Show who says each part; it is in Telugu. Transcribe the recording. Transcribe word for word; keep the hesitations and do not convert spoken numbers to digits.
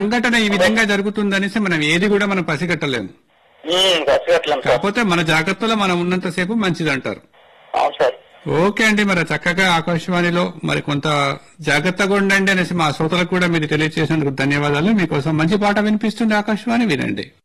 Speaker 1: సంఘటన ఈ విధంగా జరుగుతుందనేసి మనం ఏది కూడా మనం పసిగట్టలేము.
Speaker 2: ఉమ్, పసిగట్టలేం సార్.
Speaker 1: కాకపోతే మన జాగ్రత్తలో మనం ఉన్నంతసేపు మంచిది అంటారు.
Speaker 2: అవును సార్.
Speaker 1: ఓకే అండి, మరి చక్కగా ఆకాశవాణిలో మరి కొంత జాగ్రత్తగా ఉండండి అనేసి మా శ్రోతలకు కూడా మీరు తెలియజేసినందుకు ధన్యవాదాలు. మీకోసం మంచి పాట వినిపిస్తుంది, ఆకాశవాణి వినండి.